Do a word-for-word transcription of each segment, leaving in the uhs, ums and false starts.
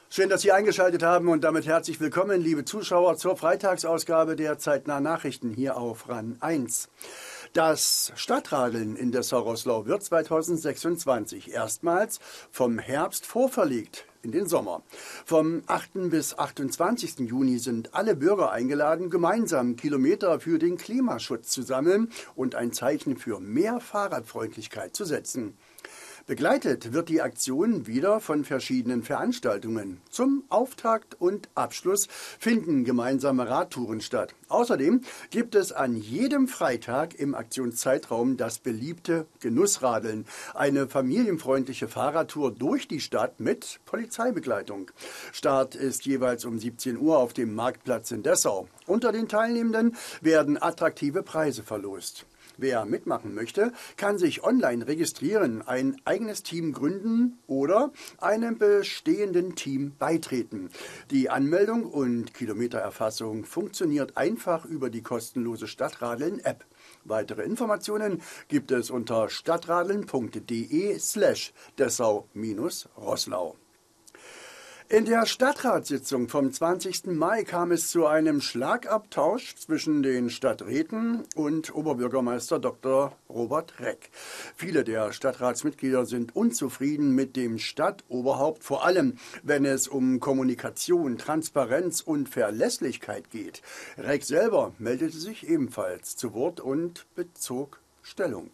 Schön, dass Sie eingeschaltet haben und damit herzlich willkommen, liebe Zuschauer, zur Freitagsausgabe der Zeitnahen Nachrichten hier auf RAN eins. Das Stadtradeln in Dessau-Roßlau wird zweitausendsechsundzwanzig erstmals vom Herbst vorverlegt in den Sommer. Vom achten bis achtundzwanzigsten Juni sind alle Bürger eingeladen, gemeinsam Kilometer für den Klimaschutz zu sammeln und ein Zeichen für mehr Fahrradfreundlichkeit zu setzen. Begleitet wird die Aktion wieder von verschiedenen Veranstaltungen. Zum Auftakt und Abschluss finden gemeinsame Radtouren statt. Außerdem gibt es an jedem Freitag im Aktionszeitraum das beliebte Genussradeln, eine familienfreundliche Fahrradtour durch die Stadt mit Polizeibegleitung. Start ist jeweils um siebzehn Uhr auf dem Marktplatz in Dessau. Unter den Teilnehmenden werden attraktive Preise verlost. Wer mitmachen möchte, kann sich online registrieren, ein eigenes Team gründen oder einem bestehenden Team beitreten. Die Anmeldung und Kilometererfassung funktioniert einfach über die kostenlose Stadtradeln-App. Weitere Informationen gibt es unter stadtradeln.de slash Dessau-Roßlau. In der Stadtratssitzung vom zwanzigsten Mai kam es zu einem Schlagabtausch zwischen den Stadträten und Oberbürgermeister Doktor Robert Reck. Viele der Stadtratsmitglieder sind unzufrieden mit dem Stadtoberhaupt, vor allem wenn es um Kommunikation, Transparenz und Verlässlichkeit geht. Reck selber meldete sich ebenfalls zu Wort und bezog Stellung.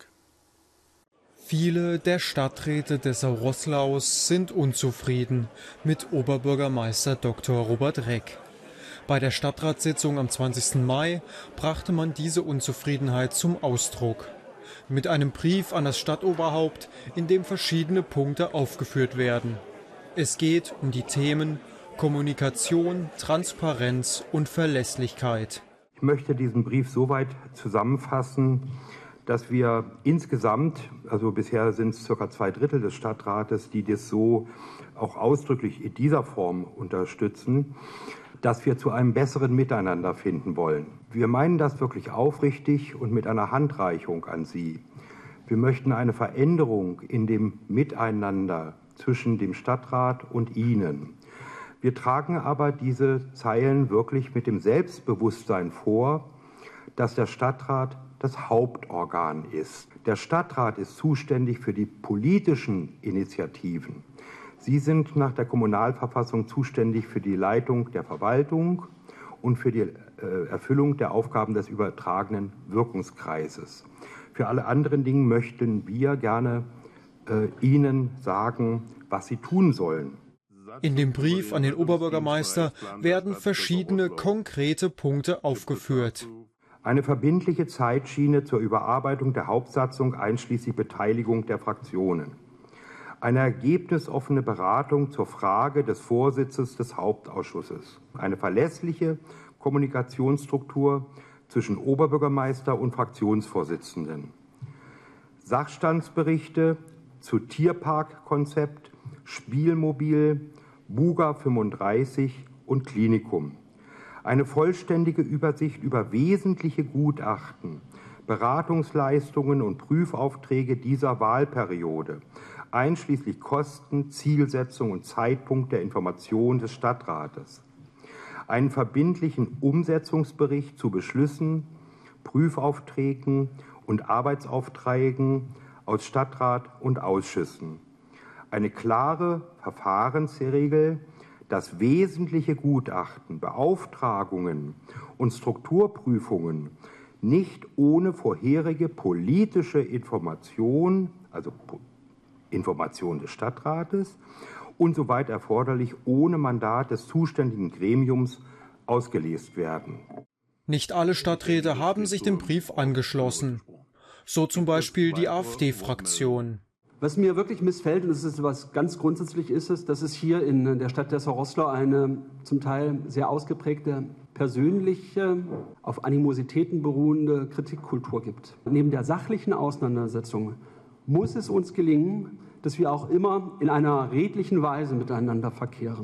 Viele der Stadträte Dessau-Roßlaus sind unzufrieden mit Oberbürgermeister Doktor Robert Reck. Bei der Stadtratssitzung am zwanzigsten Mai brachte man diese Unzufriedenheit zum Ausdruck. Mit einem Brief an das Stadtoberhaupt, in dem verschiedene Punkte aufgeführt werden. Es geht um die Themen Kommunikation, Transparenz und Verlässlichkeit. Ich möchte diesen Brief soweit zusammenfassen, dass wir insgesamt, also bisher sind es circa zwei Drittel des Stadtrates, die das so auch ausdrücklich in dieser Form unterstützen, dass wir zu einem besseren Miteinander finden wollen. Wir meinen das wirklich aufrichtig und mit einer Handreichung an Sie. Wir möchten eine Veränderung in dem Miteinander zwischen dem Stadtrat und Ihnen. Wir tragen aber diese Zeilen wirklich mit dem Selbstbewusstsein vor, dass der Stadtrat das Hauptorgan ist. Der Stadtrat ist zuständig für die politischen Initiativen. Sie sind nach der Kommunalverfassung zuständig für die Leitung der Verwaltung und für die äh, Erfüllung der Aufgaben des übertragenen Wirkungskreises. Für alle anderen Dinge möchten wir gerne äh, Ihnen sagen, was Sie tun sollen. In dem Brief an den Oberbürgermeister werden verschiedene konkrete Punkte aufgeführt. Eine verbindliche Zeitschiene zur Überarbeitung der Hauptsatzung einschließlich Beteiligung der Fraktionen. Eine ergebnisoffene Beratung zur Frage des Vorsitzes des Hauptausschusses. Eine verlässliche Kommunikationsstruktur zwischen Oberbürgermeister und Fraktionsvorsitzenden. Sachstandsberichte zu Tierparkkonzept, Spielmobil, Buga fünfunddreißig und Klinikum. Eine vollständige Übersicht über wesentliche Gutachten, Beratungsleistungen und Prüfaufträge dieser Wahlperiode, einschließlich Kosten, Zielsetzung und Zeitpunkt der Information des Stadtrates. Einen verbindlichen Umsetzungsbericht zu Beschlüssen, Prüfaufträgen und Arbeitsaufträgen aus Stadtrat und Ausschüssen. Eine klare Verfahrensregel, dass wesentliche Gutachten, Beauftragungen und Strukturprüfungen nicht ohne vorherige politische Information, also Information des Stadtrates und soweit erforderlich ohne Mandat des zuständigen Gremiums ausgelesen werden. Nicht alle Stadträte haben sich dem Brief angeschlossen. So zum Beispiel die AfD-Fraktion. Was mir wirklich missfällt, und das ist was ganz grundsätzlich ist es, dass es hier in der Stadt Dessau-Roßlau eine zum Teil sehr ausgeprägte persönliche, auf Animositäten beruhende Kritikkultur gibt. Neben der sachlichen Auseinandersetzung muss es uns gelingen, dass wir auch immer in einer redlichen Weise miteinander verkehren.